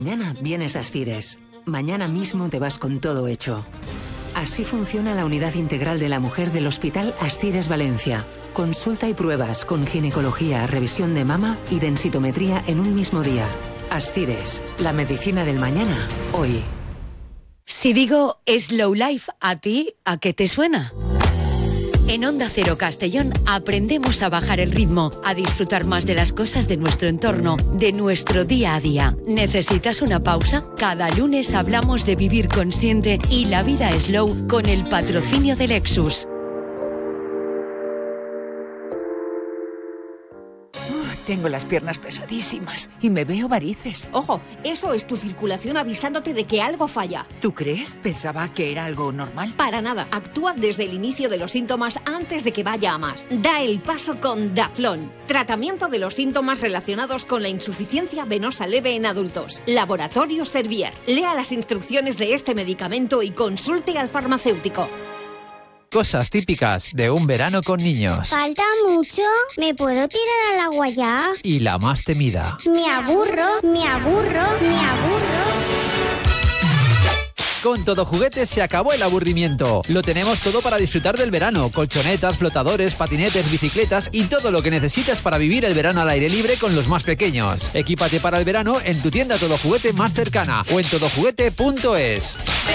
Mañana vienes a Ascires. Mañana mismo te vas con todo hecho. Así funciona la unidad integral de la mujer del Hospital Ascires Valencia. Consulta y pruebas con ginecología, revisión de mama y densitometría en un mismo día. Ascires, la medicina del mañana, hoy. Si digo Slow Life, ¿a ti a qué te suena? En Onda Cero Castellón aprendemos a bajar el ritmo, a disfrutar más de las cosas de nuestro entorno, de nuestro día a día. ¿Necesitas una pausa? Cada lunes hablamos de vivir consciente y la vida slow con el patrocinio de Lexus. Tengo las piernas pesadísimas y me veo varices. Ojo, eso es tu circulación avisándote de que algo falla. ¿Tú crees? Pensaba que era algo normal. Para nada. Actúa desde el inicio de los síntomas antes de que vaya a más. Da el paso con Daflón. Tratamiento de los síntomas relacionados con la insuficiencia venosa leve en adultos. Laboratorio Servier. Lea las instrucciones de este medicamento y consulte al farmacéutico. Cosas típicas de un verano con niños. ¿Falta mucho? ¿Me puedo tirar al agua ya? Y la más temida. Me aburro. Con Todo Juguetes se acabó el aburrimiento. Lo tenemos todo para disfrutar del verano. Colchonetas, flotadores, patinetes, bicicletas y todo lo que necesitas para vivir el verano al aire libre con los más pequeños. Equípate para el verano en tu tienda Todo Juguete más cercana o en todojuguete.es.